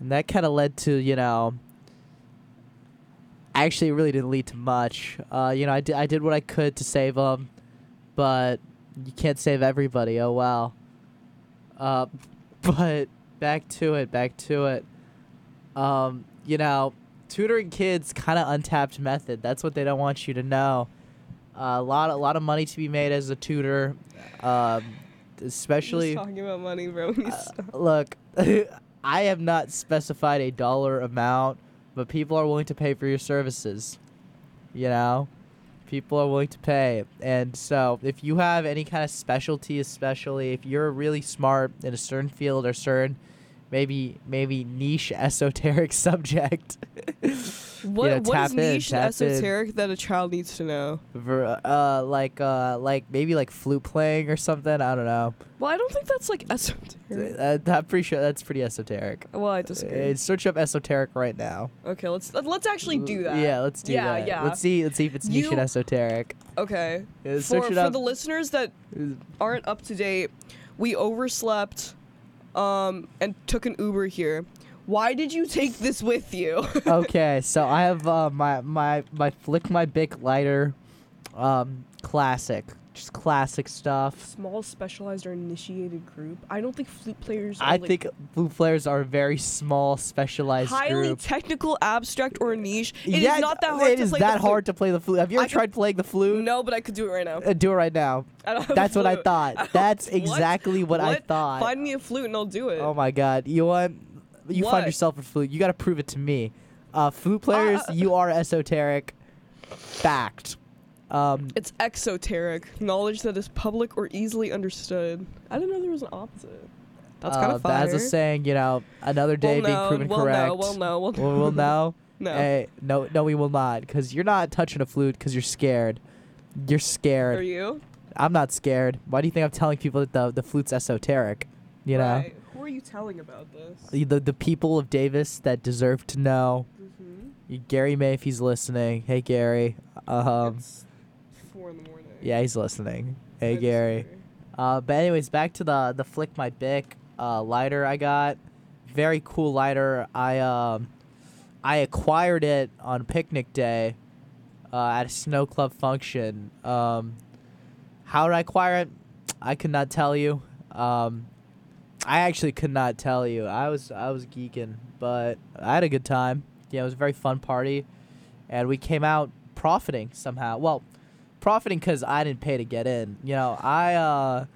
And that kind of led to, actually it really didn't lead to much. I did what I could to save them, but you can't save everybody. Oh, wow. But back to it. Tutoring kids, kind of untapped method. That's what they don't want you to know. A lot of money to be made as a tutor, especially. Just talking about money, bro. Look, I have not specified a dollar amount, but people are willing to pay for your services. People are willing to pay, and so if you have any kind of specialty, especially if you're really smart in a certain field or certain maybe niche esoteric subject. What is niche and esoteric that a child needs to know? Like maybe like flute playing or something. I don't know. Well, I don't think that's like esoteric. I'm pretty sure that's pretty esoteric. Well, I disagree. Search up esoteric right now. Okay, let's actually do that. Yeah, let's do that. Yeah. Let's see if it's niche and esoteric. Okay. Yeah, for the listeners that aren't up to date, we overslept, and took an Uber here. Why did you take this with you? Okay, so I have my Flick My Bic lighter, classic, just classic stuff. Small, specialized, or initiated group. I don't think flute players. I think flute players are a very small, specialized highly group. technical, abstract, or niche. It is not that hard. It is that hard to play the flute. Have you ever tried playing the flute? No, but I could do it right now. Do it right now. I don't have That's a what I flute. thought. That's exactly what I thought. Find me a flute and I'll do it. Oh my God! You want? You find yourself a flute. You got to prove it to me. Flute players, you are esoteric. Fact. It's exoteric, knowledge that is public or easily understood. I didn't know there was an opposite. That's kind of fire. That's a saying, another day being proven correct. We'll know. We'll know. No. Hey, no, we will not, because you're not touching a flute because you're scared. You're scared. Are you? I'm not scared. Why do you think I'm telling people that the flute's esoteric? Right. Who are you telling about this? The people of Davis that deserve to know. Mm-hmm. Gary May, if he's listening. Hey, Gary. It's 4 in the morning. Yeah, he's listening. Hey, Gary. But anyways, back to the Flick My Bic lighter I got. Very cool lighter. I acquired it on picnic day at a snow club function. How did I acquire it? I could not tell you. I actually could not tell you. I was geeking, but I had a good time. Yeah, it was a very fun party, and we came out profiting somehow. Well, profiting because I didn't pay to get in. I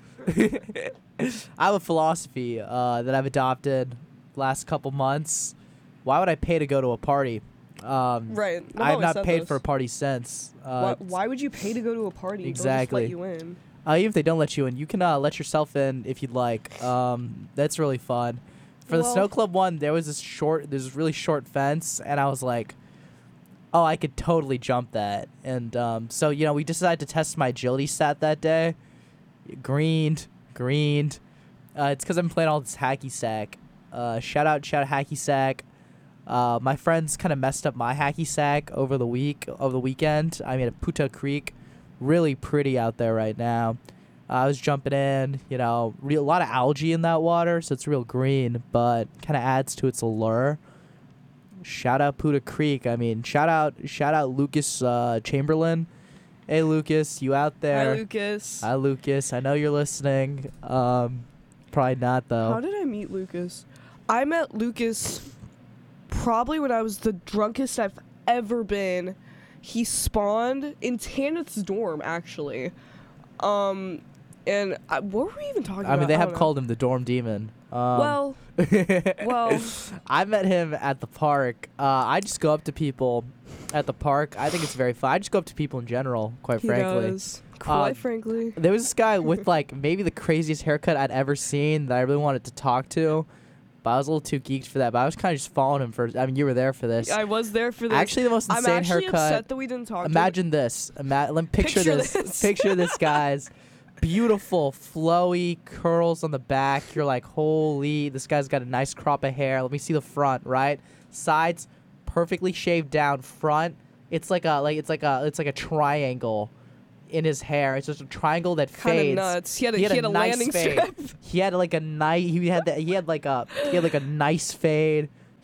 I have a philosophy that I've adopted last couple months. Why would I pay to go to a party? Right. I have not paid for a party since. Why would you pay to go to a party? Exactly. They'll just let you in. Even if they don't let you in, you can let yourself in if you'd like. That's really fun. For the snow club one, there's this really short fence, and I was like, oh, I could totally jump that. And so we decided to test my agility stat that day. Greened. It's because I'm playing all this hacky sack. Shout out hacky sack. My friends kind of messed up my hacky sack over the weekend. I mean, at Puta Creek. Really pretty out there right now. I was jumping in, a lot of algae in that water, so it's real green, but kind of adds to its allure. Shout out Puta Creek. I mean, shout out Lucas Chamberlain. Hey Lucas, you out there? Hi Lucas. I know you're listening. Probably not though. How did I meet Lucas? I met Lucas probably when I was the drunkest I've ever been. He spawned in Tanith's dorm, actually. And what were we even talking about? I mean, they have called him the dorm demon. Well. I met him at the park. I just go up to people at the park. I think it's very fun. I just go up to people in general, quite frankly. Quite frankly. There was this guy with, maybe the craziest haircut I'd ever seen that I really wanted to talk to. But I was a little too geeked for that. But I was kind of just following him for. I mean, you were there for this. I was there for this. Actually, the most insane haircut. I'm actually upset that we didn't talk. Imagine this. Let me picture this. Picture this, guys. Beautiful, flowy curls on the back. You're like, holy! This guy's got a nice crop of hair. Let me see the front. Right, sides perfectly shaved down. Front, it's like a triangle in his hair. It's just a triangle that fades. Kind of nuts. He had a nice landing fade. strip. He had like a nice. He had like a nice fade.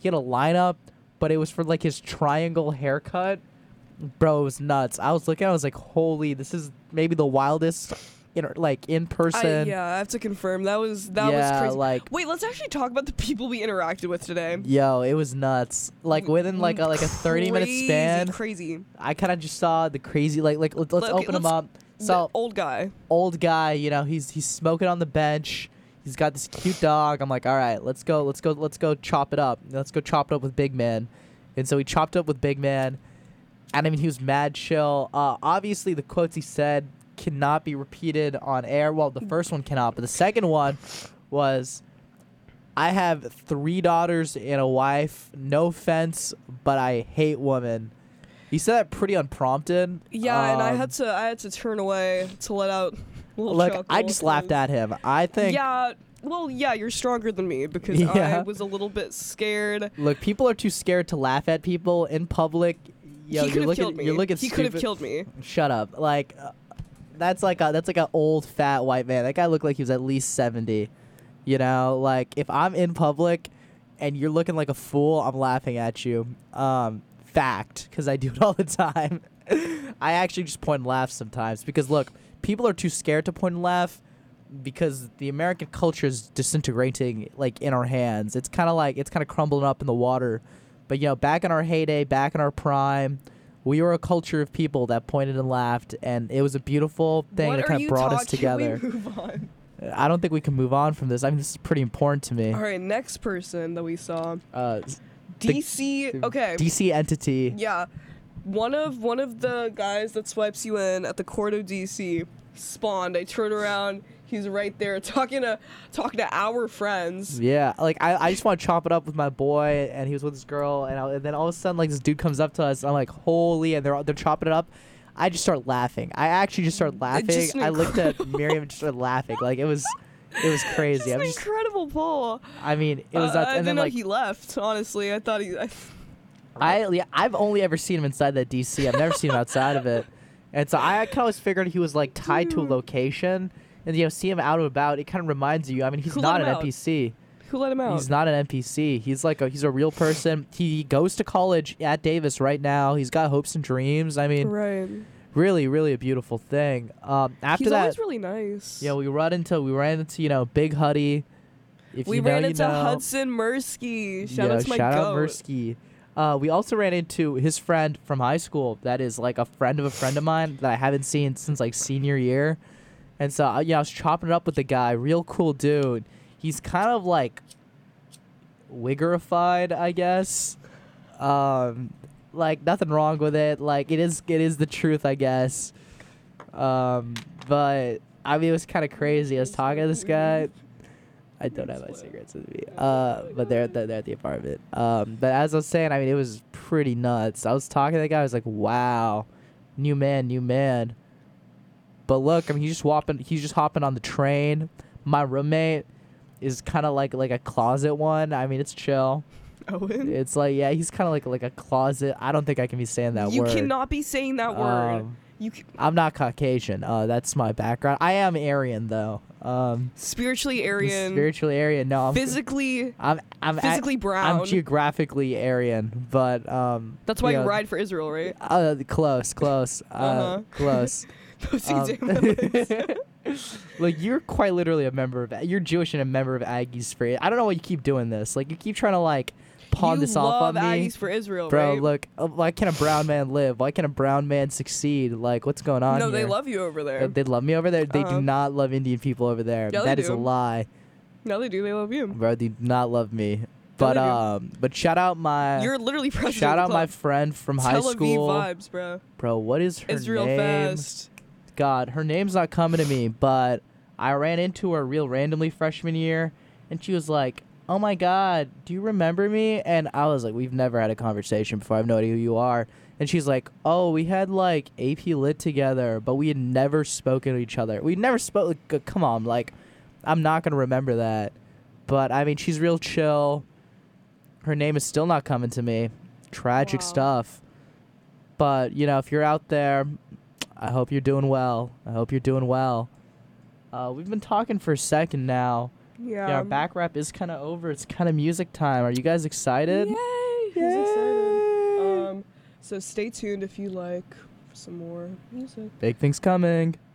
He had a lineup, but it was for like his triangle haircut. Bro, it was nuts. I was looking, I was like, holy, this is maybe the wildest, in person. Yeah, I have to confirm. That was crazy. Like, wait, let's actually talk about the people we interacted with today. yo, it was nuts. Like within like a 30-minute span, crazy. I kind of just saw the crazy let's open him up. So old guy, he's smoking on the bench. He's got this cute dog. I'm like, all right, let's go chop it up. Let's go chop it up with Big Man. And so we chopped up with Big Man. And I mean, he was mad chill. Obviously, the quotes he said cannot be repeated on air. Well, the first one cannot, but the second one was, I have 3 daughters and a wife. No offense, but I hate women. He said that pretty unprompted. Yeah, and I had to turn away to let out a little look, chuckle. I just laughed at him. I think... Yeah, well, yeah, you're stronger than me because Yeah. I was a little bit scared. Look, people are too scared to laugh at people in public. Yo, He could have killed me. You're looking He stupid. could have killed me. Shut up. Like, that's like an old fat white man. That guy looked like he was at least 70. You know, like if I'm in public and you're looking like a fool, I'm laughing at you. Fact, because I do it all the time. I actually just point and laugh sometimes because look, people are too scared to point and laugh because the American culture is disintegrating like in our hands. It's kind of crumbling up in the water. But, back in our heyday, back in our prime, we were a culture of people that pointed and laughed, and it was a beautiful thing that kind of brought us together. Can we move on? I don't think we can move on from this. I mean, this is pretty important to me. All right, next person that we saw. The DC. Okay. DC entity. Yeah. One of the guys that swipes you in at the court of DC spawned. I turn around. He's right there talking to our friends. Yeah, like I just want to chop it up with my boy, and he was with this girl, and then all of a sudden like this dude comes up to us. And I'm like, holy, and they're chopping it up. I just start laughing. I actually just started laughing. I looked at Miriam and just started laughing. Like it was crazy. Just incredible pull. I mean, it was nuts. I And then didn't know like he left. Honestly, I thought he. I've only ever seen him inside that DC. I've never seen him outside of it, and so I kind of always figured he was like tied to a location. And see him out and about, it kind of reminds you. I mean, he's not an NPC. Who let him out? He's not an NPC. He's he's a real person. He goes to college at Davis right now. He's got hopes and dreams. I mean, right. Really, really a beautiful thing. After he's that, always really nice. Yeah, we ran into Big Huddy. If we you know, ran you into know. Hudson Mursky. Shout out to my shout goat. out Mursky. We also ran into his friend from high school. That is like a friend of mine that I haven't seen since like senior year. And so, I was chopping it up with the guy. Real cool dude. He's kind of like wiggerified, I guess. Like nothing wrong with it. Like it is the truth, I guess. But I mean, it was kind of crazy. I was talking to this guy. I don't have my cigarettes with me. But they're at the apartment. But as I was saying, I mean, it was pretty nuts. I was talking to the guy. I was like, wow, new man. But look, I mean, he's just hopping on the train. My roommate is kind of like a closet one. I mean, it's chill. Owen? It's like, yeah, he's kind of like a closet. I don't think I can be saying that word. You cannot be saying that word. I'm not Caucasian. That's my background. I am Aryan though. Spiritually Aryan. Spiritually Aryan. No, I'm physically physically brown. I'm geographically Aryan, but that's why you ride for Israel, right? Close. Close. Like you're quite literally a member of. You're Jewish and a member of Aggies for. I don't know why you keep doing this. Like you keep trying to like pawn this off on me. You love Aggies for Israel, bro. Right? Look, why can't a brown man live? Why can't a brown man succeed? Like what's going on? No, here? They love you over there. They love me over there. They do not love Indian people over there. Yeah, that is a lie. No, they do. They love you, bro. They do not love me. But shout out my. You're literally president. Shout out my friend from high school. Tel Aviv vibes, bro. Bro, what is her Israel name? Fest. God, her name's not coming to me, but I ran into her real randomly freshman year, and she was like, "Oh my God, do you remember me?" And I was like, "We've never had a conversation before. I have no idea who you are." And she's like, "Oh, we had like AP Lit together, but we had never spoken to each other. We never spoke. Like, come on, like, I'm not gonna remember that." But I mean, she's real chill. Her name is still not coming to me. Tragic stuff. But if you're out there, I hope you're doing well. We've been talking for a second now. Yeah, our back rap is kind of over. It's kind of music time. Are you guys excited? Yay! Who's excited? So stay tuned if you like some more music. Big things coming.